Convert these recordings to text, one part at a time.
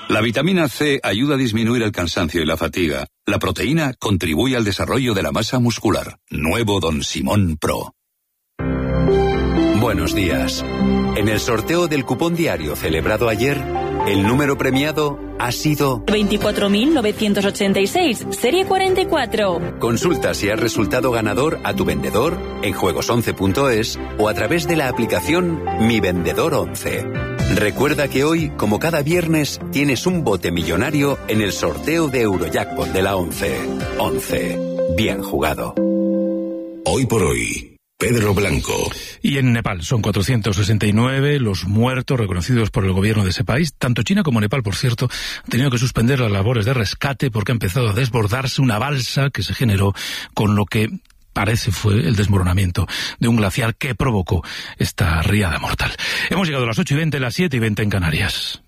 La vitamina C ayuda a disminuir el cansancio y la fatiga. La proteína contribuye al desarrollo de la masa muscular. Nuevo Don Simón Pro. Buenos días. En el sorteo del cupón diario celebrado ayer, el número premiado ha sido 24.986, serie 44. Consulta si has resultado ganador a tu vendedor en juegos11.es o a través de la aplicación Mi Vendedor 11. Recuerda que hoy, como cada viernes, tienes un bote millonario en el sorteo de Eurojackpot de la 11. 11. Bien jugado. Hoy por hoy, Pedro Blanco. Y en Nepal son 469 los muertos reconocidos por el gobierno de ese país. Tanto China como Nepal, por cierto, han tenido que suspender las labores de rescate porque ha empezado a desbordarse una balsa que se generó con lo que parece fue el desmoronamiento de un glaciar que provocó esta riada mortal. Hemos llegado a las 8:20, las 7:20 en Canarias.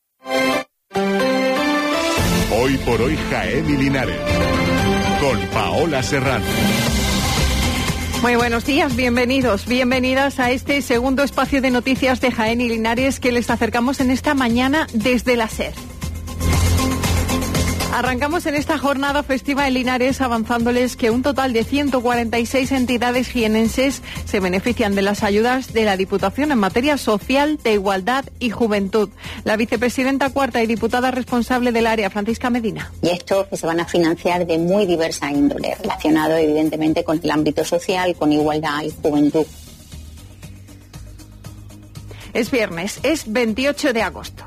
Hoy por hoy, Jaén y Linares, con Paola Serrano. Muy buenos días, bienvenidos, bienvenidas a este segundo espacio de noticias de Jaén y Linares que les acercamos en esta mañana desde la SER. Arrancamos en esta jornada festiva en Linares avanzándoles que un total de 146 entidades jienenses se benefician de las ayudas de la Diputación en materia social, de igualdad y juventud. La vicepresidenta cuarta y diputada responsable del área, Francisca Medina. Y estos que se van a financiar de muy diversa índole, relacionado evidentemente con el ámbito social, con igualdad y juventud. Es viernes, es 28 de agosto.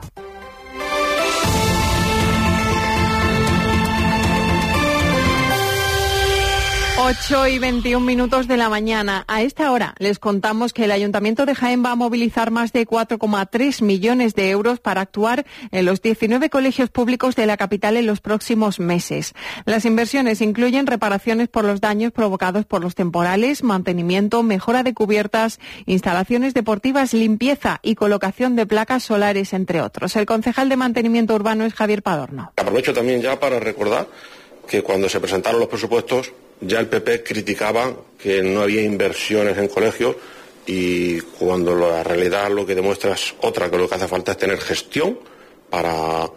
8:21 de la mañana. A esta hora les contamos que el Ayuntamiento de Jaén va a movilizar más de 4,3 millones de euros para actuar en los 19 colegios públicos de la capital en los próximos meses. Las inversiones incluyen reparaciones por los daños provocados por los temporales, mantenimiento, mejora de cubiertas, instalaciones deportivas, limpieza y colocación de placas solares, entre otros. El concejal de Mantenimiento Urbano es Javier Padorno. Aprovecho también ya para recordar que cuando se presentaron los presupuestos ya el PP criticaba que no había inversiones en colegios y cuando la realidad lo que demuestra es otra, que lo que hace falta es tener gestión para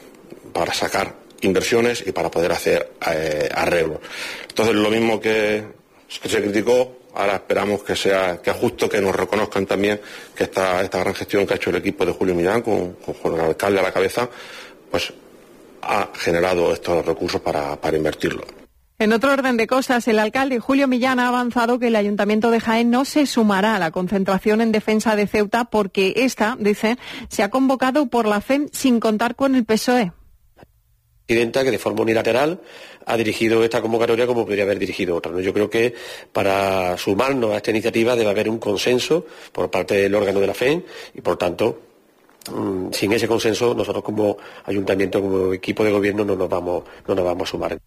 sacar inversiones y para poder hacer arreglos. Entonces lo mismo que se criticó, ahora esperamos que es justo que nos reconozcan también que esta gran gestión que ha hecho el equipo de Julio Millán con el alcalde a la cabeza, pues ha generado estos recursos para invertirlos. En otro orden de cosas, el alcalde Julio Millán ha avanzado que el Ayuntamiento de Jaén no se sumará a la concentración en defensa de Ceuta porque esta, dice, se ha convocado por la FEM sin contar con el PSOE. Presidenta que de forma unilateral ha dirigido esta convocatoria como podría haber dirigido otra, ¿no? Yo creo que para sumarnos a esta iniciativa debe haber un consenso por parte del órgano de la FEM y por tanto sin ese consenso nosotros como ayuntamiento, como equipo de gobierno no nos vamos a sumar.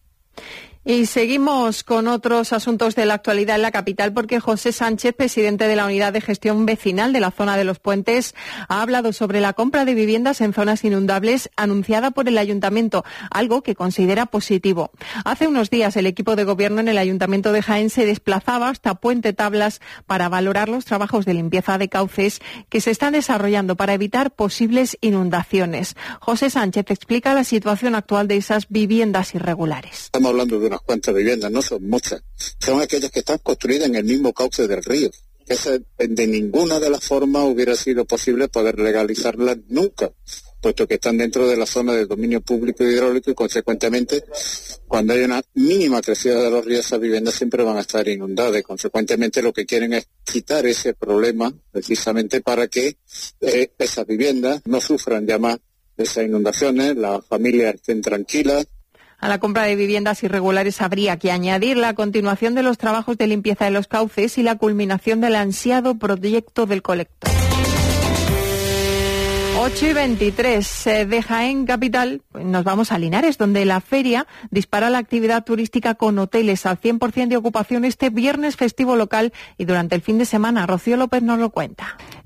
Y seguimos con otros asuntos de la actualidad en la capital porque José Sánchez, presidente de la Unidad de Gestión Vecinal de la zona de Los Puentes, ha hablado sobre la compra de viviendas en zonas inundables anunciada por el Ayuntamiento, algo que considera positivo. Hace unos días el equipo de gobierno en el Ayuntamiento de Jaén se desplazaba hasta Puente Tablas para valorar los trabajos de limpieza de cauces que se están desarrollando para evitar posibles inundaciones. José Sánchez explica la situación actual de esas viviendas irregulares. Estamos hablando de unas cuantas viviendas, no son muchas, son aquellas que están construidas en el mismo cauce del río. Esa, de ninguna de las formas hubiera sido posible poder legalizarlas nunca, puesto que están dentro de la zona de dominio público hidráulico y consecuentemente cuando hay una mínima crecida de los ríos esas viviendas siempre van a estar inundadas y consecuentemente lo que quieren es quitar ese problema precisamente para que esas viviendas no sufran ya más de esas inundaciones, las familias estén tranquilas. A la compra de viviendas irregulares habría que añadir la continuación de los trabajos de limpieza de los cauces y la culminación del ansiado proyecto del colector. 8:23 de Jaén capital, nos vamos a Linares, donde la feria dispara la actividad turística con hoteles al 100% de ocupación este viernes festivo local y durante el fin de semana. Rocío López nos lo cuenta.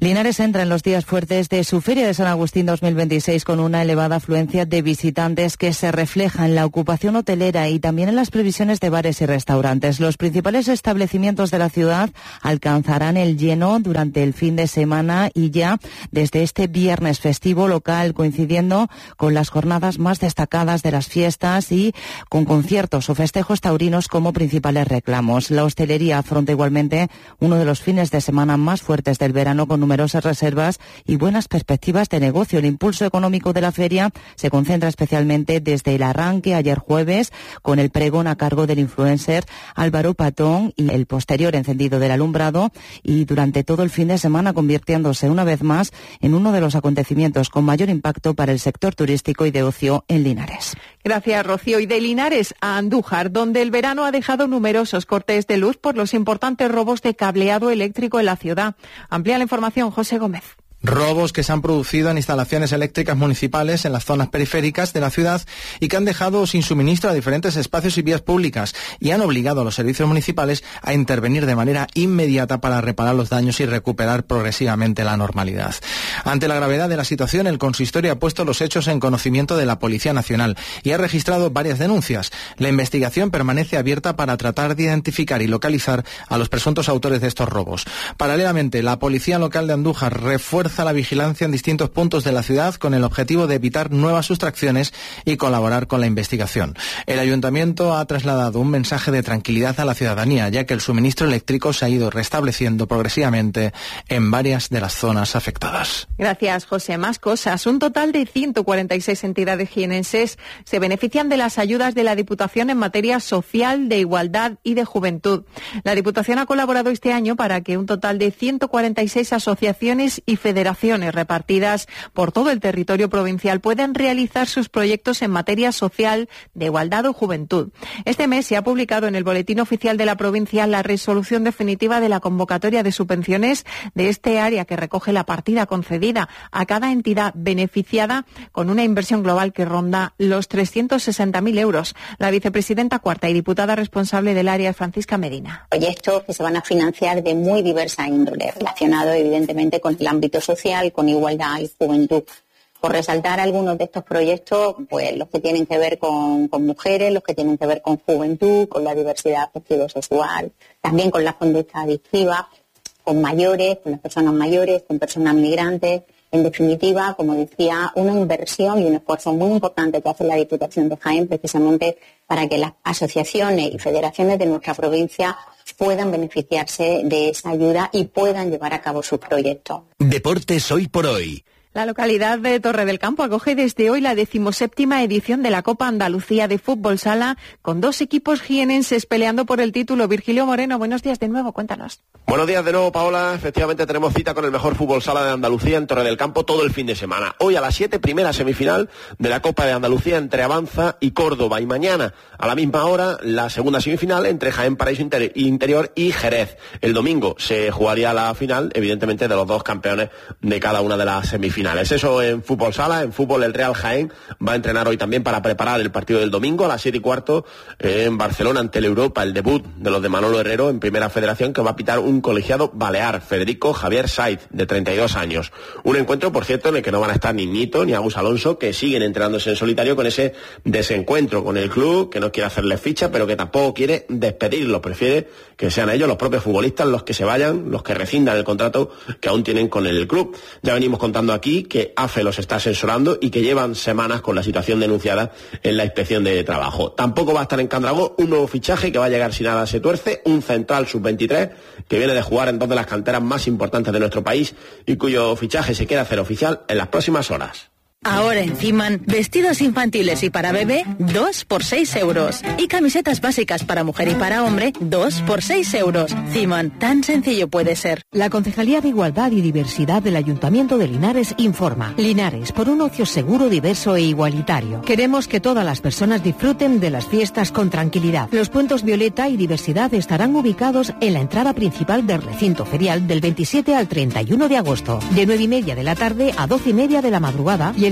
Linares entra en los días fuertes de su Feria de San Agustín 2026 con una elevada afluencia de visitantes que se refleja en la ocupación hotelera y también en las previsiones de bares y restaurantes. Los principales establecimientos de la ciudad alcanzarán el lleno durante el fin de semana y ya desde este viernes festivo local, coincidiendo con las jornadas más destacadas de las fiestas y con conciertos o festejos taurinos como principales reclamos. La hostelería afronta igualmente uno de los fines de semana más fuertes del verano con numerosas reservas y buenas perspectivas de negocio. El impulso económico de la feria se concentra especialmente desde el arranque ayer jueves con el pregón a cargo del influencer Álvaro Patón y el posterior encendido del alumbrado, y durante todo el fin de semana convirtiéndose una vez más en uno de los acontecimientos con mayor impacto para el sector turístico y de ocio en Linares. Gracias, Rocío. Y de Linares a Andújar, donde el verano ha dejado numerosos cortes de luz por los importantes robos de cableado eléctrico en la ciudad. Amplía la información José Gómez. Robos que se han producido en instalaciones eléctricas municipales en las zonas periféricas de la ciudad y que han dejado sin suministro a diferentes espacios y vías públicas y han obligado a los servicios municipales a intervenir de manera inmediata para reparar los daños y recuperar progresivamente la normalidad. Ante la gravedad de la situación, el consistorio ha puesto los hechos en conocimiento de la Policía Nacional y ha registrado varias denuncias. La investigación permanece abierta para tratar de identificar y localizar a los presuntos autores de estos robos. Paralelamente, la Policía Local de Andújar refuerza la vigilancia en distintos puntos de la ciudad con el objetivo de evitar nuevas sustracciones y colaborar con la investigación. El Ayuntamiento ha trasladado un mensaje de tranquilidad a la ciudadanía, ya que el suministro eléctrico se ha ido restableciendo progresivamente en varias de las zonas afectadas. Gracias, José. Más cosas. Un total de 146 entidades jienenses se benefician de las ayudas de la Diputación en materia social, de igualdad y de juventud. La Diputación ha colaborado este año para que un total de 146 asociaciones y federaciones repartidas por todo el territorio provincial puedan realizar sus proyectos en materia social, de igualdad o juventud. Este mes se ha publicado en el Boletín Oficial de la provincia la resolución definitiva de la convocatoria de subvenciones de este área, que recoge la partida concedida a cada entidad beneficiada con una inversión global que ronda los 360.000 euros. La vicepresidenta cuarta y diputada responsable del área, Francisca Medina. Proyectos que se van a financiar de muy diversa índole, relacionados evidentemente con el ámbito social, con igualdad y juventud. Por resaltar algunos de estos proyectos, pues los que tienen que ver con mujeres, los que tienen que ver con juventud, con la diversidad afectivo-sexual, también con las conductas adictivas, con mayores, con las personas mayores, con personas migrantes. En definitiva, como decía, una inversión y un esfuerzo muy importante que hace la Diputación de Jaén precisamente para que las asociaciones y federaciones de nuestra provincia puedan beneficiarse de esa ayuda y puedan llevar a cabo sus proyectos. Deportes hoy por hoy. La localidad de Torre del Campo acoge desde hoy la 17ª edición de la Copa Andalucía de Fútbol Sala, con dos equipos jienenses peleando por el título. Virgilio Moreno, buenos días de nuevo, cuéntanos. Buenos días de nuevo, Paola. Efectivamente tenemos cita con el mejor fútbol sala de Andalucía en Torre del Campo todo el fin de semana. Hoy a las 7, primera semifinal de la Copa de Andalucía entre Avanza y Córdoba. Y mañana a la misma hora la segunda semifinal entre Jaén Paraíso Interior y Jerez. El domingo se jugaría la final, evidentemente, de los dos campeones de cada una de las semifinales. Eso en fútbol sala. En fútbol el Real Jaén va a entrenar hoy también para preparar el partido del domingo a las 7:15 en Barcelona ante el Europa, el debut de los de Manolo Herrero en Primera Federación, que va a pitar un colegiado balear, Federico Javier Saiz, de 32 años. Un encuentro, por cierto, en el que no van a estar ni Nito ni Agus Alonso, que siguen entrenándose en solitario con ese desencuentro con el club, que no quiere hacerles ficha, pero que tampoco quiere despedirlos. Prefiere que sean ellos, los propios futbolistas, los que se vayan, los que rescindan el contrato que aún tienen con el club. Ya venimos contando aquí que AFE los está asesorando y que llevan semanas con la situación denunciada en la inspección de trabajo. Tampoco va a estar en Candragó un nuevo fichaje que va a llegar si nada se tuerce, un central sub-23 que viene de jugar en dos de las canteras más importantes de nuestro país y cuyo fichaje se quiere hacer oficial en las próximas horas. Ahora en Ciman, vestidos infantiles y para bebé, 2 por 6 euros. Y camisetas básicas para mujer y para hombre, 2 por 6 euros. Ciman, tan sencillo puede ser. La Concejalía de Igualdad y Diversidad del Ayuntamiento de Linares informa. Linares, por un ocio seguro, diverso e igualitario. Queremos que todas las personas disfruten de las fiestas con tranquilidad. Los puntos Violeta y Diversidad estarán ubicados en la entrada principal del recinto ferial del 27 al 31 de agosto, de 9:30 de la tarde a 12:30 de la madrugada, y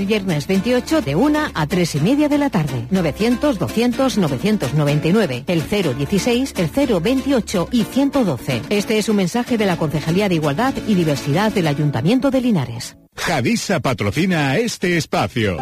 el viernes 28 de 1 a 3 y media de la tarde. 900-200-999, el 016, el 028 y 112. Este es un mensaje de la Concejalía de Igualdad y Diversidad del Ayuntamiento de Linares. Javisa patrocina este espacio.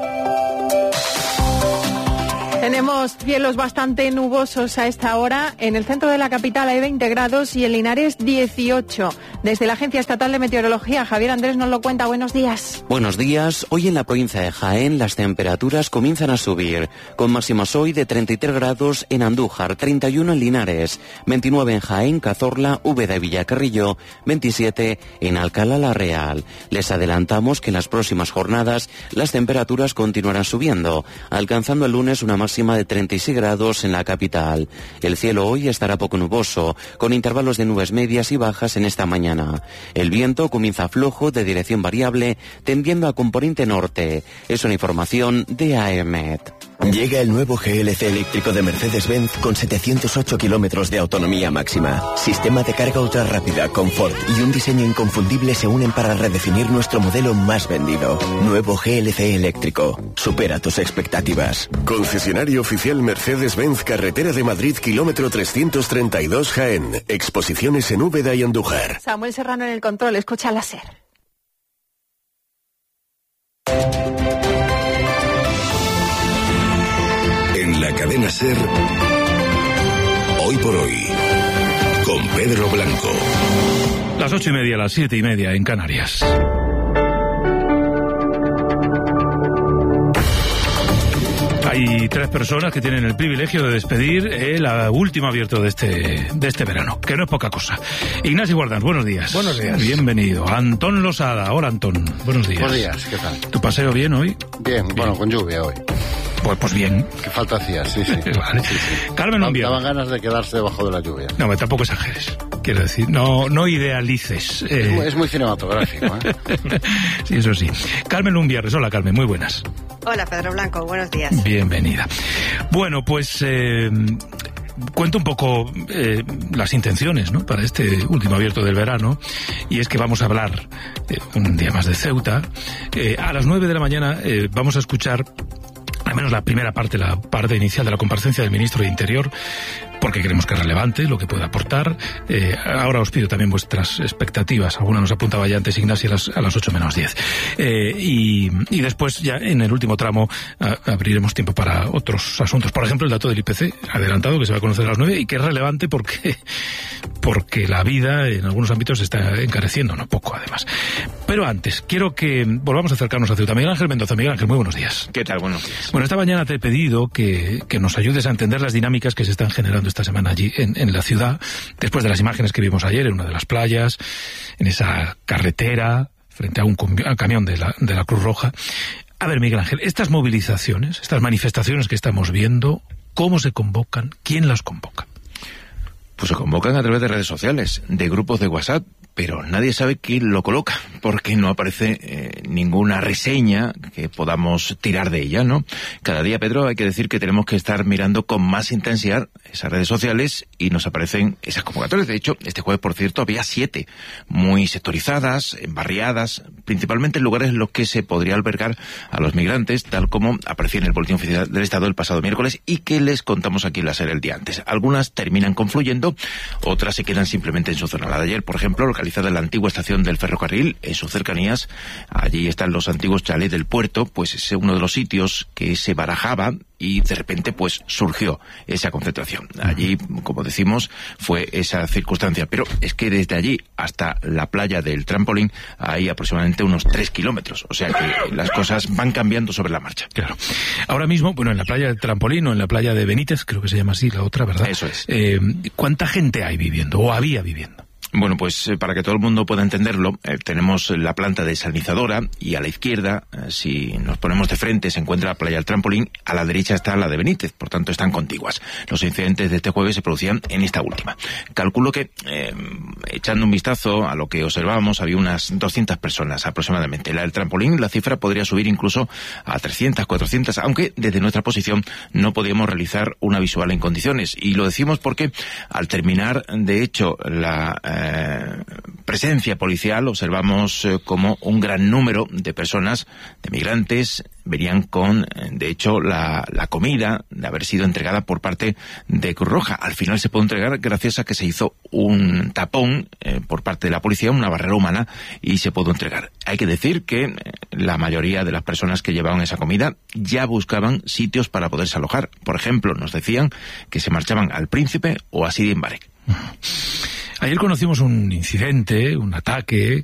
Tenemos cielos bastante nubosos a esta hora. En el centro de la capital hay 20 grados y en Linares 18. Desde la Agencia Estatal de Meteorología, Javier Andrés nos lo cuenta. Buenos días. Buenos días. Hoy en la provincia de Jaén las temperaturas comienzan a subir, con máximas hoy de 33 grados en Andújar, 31 en Linares, 29 en Jaén, Cazorla, Úbeda y Villacarrillo, 27 en Alcalá la Real. Les adelantamos que en las próximas jornadas las temperaturas continuarán subiendo, alcanzando el lunes una máxima de 36 grados en la capital. El cielo hoy estará poco nuboso, con intervalos de nubes medias y bajas en esta mañana. El viento comienza flojo de dirección variable, tendiendo a componente norte. Es una información de AEMET. Llega el nuevo GLC eléctrico de Mercedes-Benz con 708 kilómetros de autonomía máxima. Sistema de carga ultra rápida, confort y un diseño inconfundible se unen para redefinir nuestro modelo más vendido. Nuevo GLC eléctrico. Supera tus expectativas. Concesionario oficial Mercedes-Benz, Carretera de Madrid, kilómetro 332 Jaén. Exposiciones en Úbeda y Andújar. Samuel Serrano en el control. Escucha la SER. En la cadena SER, hoy por hoy, con Pedro Blanco. Las 8:30, las 7:30 en Canarias. Hay 3 personas que tienen el privilegio de despedir el último abierto de este verano, que no es poca cosa. Ignacio Guardans, buenos días. Buenos días. Bienvenido. Antón Losada. Hola, Antón. Buenos días. Buenos días, ¿qué tal? ¿Tu paseo bien hoy? Bien, bueno, con lluvia hoy. Pues bien. Qué falta hacía, sí. Vale. Sí. Carmen Lumbia. Daban ganas de quedarse debajo de la lluvia. No, tampoco exageres. Quiero decir, no idealices. Es muy cinematográfico, ¿eh? Sí, eso sí. Carmen Lumbia. Hola, Carmen, muy buenas. Hola, Pedro Blanco, buenos días. Bienvenida. Bueno, pues cuento un poco las intenciones, ¿no?, para este último abierto del verano, y es que vamos a hablar un día más de Ceuta. A las 9 de la mañana vamos a escuchar al menos la primera parte, la parte inicial de la comparecencia del ministro de Interior, porque creemos que es relevante lo que puede aportar. Ahora os pido también vuestras expectativas. Alguna nos apuntaba ya antes Ignacio a las 8 menos 10. Y después, ya en el último tramo, abriremos tiempo para otros asuntos. Por ejemplo, el dato del IPC adelantado, que se va a conocer a las 9 y que es relevante porque la vida en algunos ámbitos se está encareciendo, no poco además. Pero antes, quiero que volvamos a acercarnos a Ceuta. Miguel Ángel Mendoza. Miguel Ángel, muy buenos días. ¿Qué tal? Buenos días. Bueno, esta mañana te he pedido que nos ayudes a entender las dinámicas que se están generando esta semana allí en la ciudad, después de las imágenes que vimos ayer en una de las playas, en esa carretera, frente a un camión de la Cruz Roja. A ver, Miguel Ángel, estas movilizaciones, estas manifestaciones que estamos viendo, ¿cómo se convocan? ¿Quién las convoca? Pues se convocan a través de redes sociales, de grupos de WhatsApp, pero nadie sabe quién lo coloca, porque no aparece ninguna reseña que podamos tirar de ella, ¿no? Cada día, Pedro, hay que decir que tenemos que estar mirando con más intensidad esas redes sociales y nos aparecen esas convocatorias. De hecho, este jueves, por cierto, había 7, muy sectorizadas, barriadas, principalmente en lugares en los que se podría albergar a los migrantes, tal como aparecía en el Boletín Oficial del Estado el pasado miércoles y que les contamos aquí en la SER el día antes. Algunas terminan confluyendo, otras se quedan simplemente en su zona. La de ayer, por ejemplo, localizada en la antigua estación del ferrocarril, en sus cercanías, allí están los antiguos chalés del puerto, pues es uno de los sitios que se barajaba y de repente pues surgió esa concentración. Allí, como decimos, fue esa circunstancia, pero es que desde allí hasta la playa del Trampolín hay aproximadamente unos 3 kilómetros, o sea que las cosas van cambiando sobre la marcha. Claro. Ahora mismo, bueno, en la playa del Trampolín o en la playa de Benítez, creo que se llama así la otra, ¿verdad? Eso es. ¿Cuánta gente hay viviendo o había viviendo? Bueno, pues para que todo el mundo pueda entenderlo, tenemos la planta desalinizadora y a la izquierda, si nos ponemos de frente, se encuentra la playa del Trampolín, a la derecha está la de Benítez, por tanto están contiguas. Los incidentes de este jueves se producían en esta última. Calculo que, echando un vistazo a lo que observábamos, había unas 200 personas aproximadamente. La del Trampolín, la cifra podría subir incluso a 300, 400, aunque desde nuestra posición no podíamos realizar una visual en condiciones. Y lo decimos porque al terminar, de hecho, la presencia policial observamos como un gran número de personas, de migrantes, venían con, de hecho, la comida de haber sido entregada por parte de Cruz Roja. Al final se pudo entregar gracias a que se hizo un tapón por parte de la policía, una barrera humana, y se pudo entregar. Hay que decir que la mayoría de las personas que llevaban esa comida ya buscaban sitios para poderse alojar. Por ejemplo, nos decían que se marchaban al Príncipe o a Sidi Mbarek. Ayer conocimos un incidente, un ataque